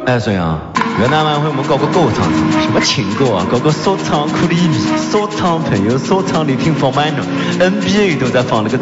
哎，孙杨，越南晚会我们搞个歌唱唱，什么情歌啊？搞个说唱苦力米，说唱朋友说唱里挺放满了 NBA 都在放那个。